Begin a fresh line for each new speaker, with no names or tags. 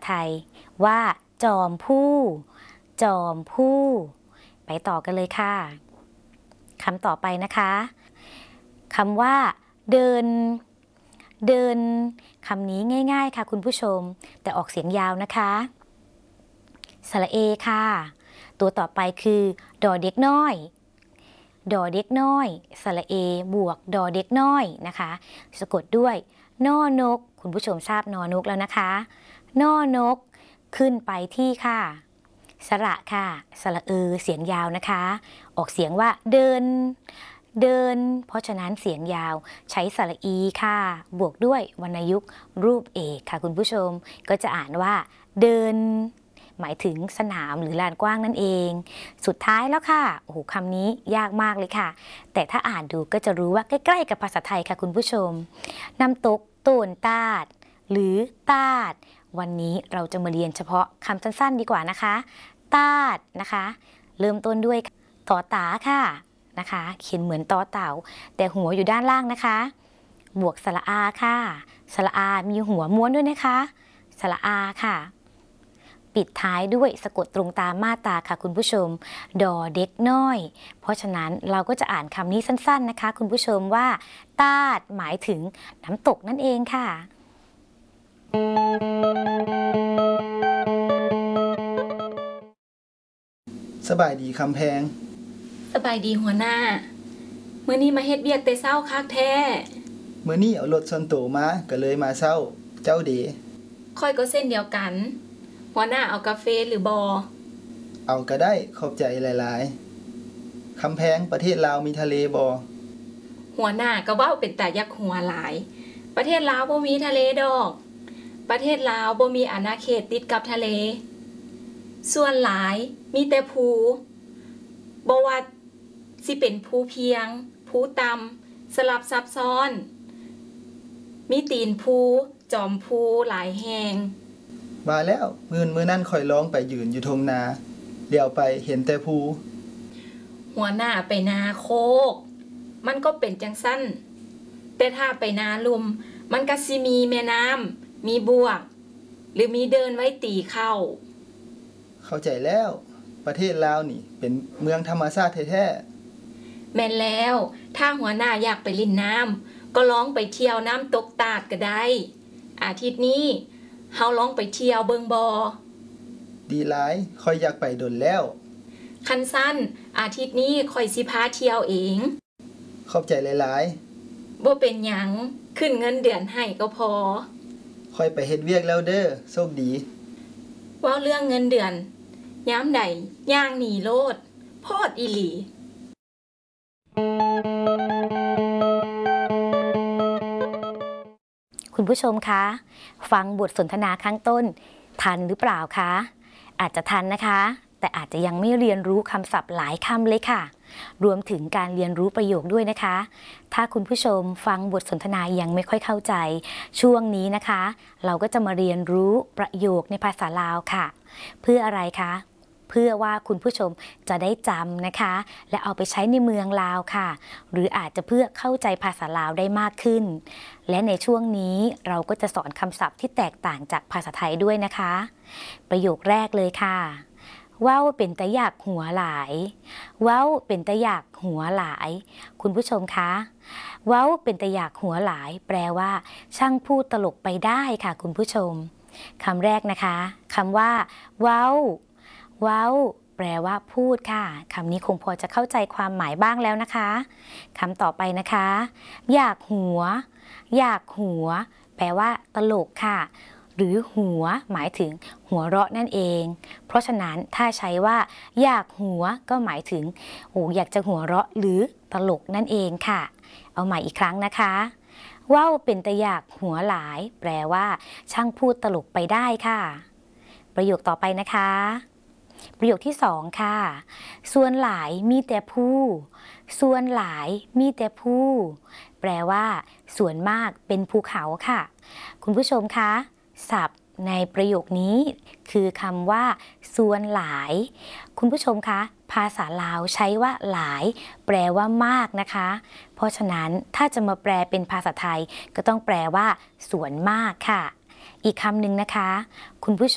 ไทยว่าจอมผู้จอมผู้ไปต่อกันเลยค่ะคำต่อไปนะคะคำว่าเดินเดินคำนี้ง่ายๆค่ะคุณผู้ชมแต่ออกเสียงยาวนะคะสระเอค่ะตัวต่อไปคือดอเด็กน้อยดอเด็กน้อยสระเอบวกดอเด็กน้อยนะคะสะกดด้วยนอนกคุณผู้ชมทราบนอนกแล้วนะคะนอนกขึ้นไปที่ค่ะสระค่ะสระเออเสียงยาวนะคะออกเสียงว่าเดินเดินเพราะฉะนั้นเสียงยาวใช้สระอีค่ะบวกด้วยวรรณยุกต์รูปเอกค่ะคุณผู้ชมก็จะอ่านว่าเดินหมายถึงสนามหรือลานกว้างนั่นเองสุดท้ายแล้วค่ะโอ้โหคำนี้ยากมากเลยค่ะแต่ถ้าอ่านดูก็จะรู้ว่าใกล้ๆกับภาษาไทยค่ะคุณผู้ชมน้ำตกโตนตาดหรือตาดวันนี้เราจะมาเรียนเฉพาะคำสั้นๆดีกว่านะคะตาดนะคะเริ่มต้นด้วยต่อตาค่ะนะคะเขียนเหมือนต่อเต่าแต่หัวอยู่ด้านล่างนะคะบวกสระอาค่ะสระอามีหัวม้วนด้วยนะคะสระอาค่ะปิดท้ายด้วยสะกดตรงตามมาตราค่ะคุณผู้ชมดอเด็กน้อยเพราะฉะนั้นเราก็จะอ่านคำนี้สั้นๆนะคะคุณผู้ชมว่าตาดหมายถึงน้ำตกนั่นเองค่ะ
สบายดีคำแพง
สบายดีหัวหน้ามื้อนี้มาเฮ็ดเวียกแต่เช้าคักแท้
มื้อนี้เอารถส่วนตัวมาก็เลยมาเช้าเจ้าเด
ค่อยก็เส้นเดียวกันหัวหน้าเอากาแฟหรือบ่
เอาก็ได้ขอบใจหลายๆคำแพงประเทศลาวมีทะเลบ่
หัวหน้าก็เว้าเป็นตายักหัวหลายประเทศลาวบ่มีทะเลดอกประเทศลาวบ่มีอาณาเขตติดกับทะเลส่วนหลายมีแต่ภูบ่ว่าสิเป็นภูเพียงภูต่ำสลับซับซ้อนมีตีนภูจอมภูหลายแห่ง
ว่าแล้วมื้อนั้นค่อยร้องไปยืนอยู่ทงนาเลี้ยวไปเห็นแต่ภู
หัวหน้าไปนาโคกมันก็เป็นจังซั่นแต่ถ้าไปนาลุมมันก็สิมีแม่น้ำมีบวกหรือมีเดินไว้ตีเข้า
ใจแล้วประเทศลาวนี่เป็นเมืองธรรมชาติแท้
ๆแม่นแล้วถ้าหัวหน้าอยากไปลิ่นน้ำก็ลองไปเที่ยวน้ำตกตาดก็ได้อาทิตย์นี้เฮาลองไปเที่ยวเบิงบ่
ดีหลายค่อยอยากไปดนแล้ว
คันสั้นอาทิตย์นี้ค่อยสิพาเที่ยวเอง
ขอบใจหลาย
ๆบ่เป็นหยังขึ้นเงินเดือนให้ก็พอ
ค่อยไปเฮ็ดเวียกแล้วเด้อโชคดี
เว้าเรื่องเงินเดือนยามใดย่างหนีโลดโพดอีหลี
คุณผู้ชมคะฟังบทสนทนาข้างต้นทันหรือเปล่าคะอาจจะทันนะคะแต่อาจจะยังไม่เรียนรู้คำศัพท์หลายคำเลยค่ะรวมถึงการเรียนรู้ประโยคด้วยนะคะถ้าคุณผู้ชมฟังบทสนทนายังไม่ค่อยเข้าใจช่วงนี้นะคะเราก็จะมาเรียนรู้ประโยคในภาษาลาวค่ะเพื่ออะไรคะเพื่อว่าคุณผู้ชมจะได้จำนะคะและเอาไปใช้ในเมืองลาวค่ะหรืออาจจะเพื่อเข้าใจภาษาลาวได้มากขึ้นและในช่วงนี้เราก็จะสอนคำศัพท์ที่แตกต่างจากภาษาไทยด้วยนะคะประโยคแรกเลยค่ะเว้าเป็นตะอยากหัวหลายเว้าเป็นตะอยากหัวหลายคุณผู้ชมคะเว้าเป็นตะอยากหัวหลายแปลว่าช่างพูดตลกไปได้ค่ะคุณผู้ชมคำแรกนะคะคำว่าเว้าเว้าแปลว่าพูดค่ะคำนี้คงพอจะเข้าใจความหมายบ้างแล้วนะคะคำต่อไปนะคะอยากหัวอยากหัวแปลว่าตลกค่ะหรือหัวหมายถึงหัวเราะนั่นเองเพราะฉะนั้นถ้าใช้ว่าอยากหัวก็หมายถึงอยากจะหัวเราะหรือตลกนั่นเองค่ะเอาใหม่อีกครั้งนะคะเว้าเป็นตะอยากหัวหลายแปลว่าช่างพูดตลกไปได้ค่ะประโยคต่อไปนะคะประโยคที่2ค่ะส่วนหลายมีแต่ผู้ส่วนหลายมีแต่ผู้แปลว่าส่วนมากเป็นภูเขาค่ะคุณผู้ชมคะศัพท์ในประโยคนี้คือคำว่าส่วนหลายคุณผู้ชมคะภาษาลาวใช้ว่าหลายแปลว่ามากนะคะเพราะฉะนั้นถ้าจะมาแปลเป็นภาษาไทยก็ต้องแปลว่าส่วนมากค่ะอีกคำหนึ่งนะคะคุณผู้ช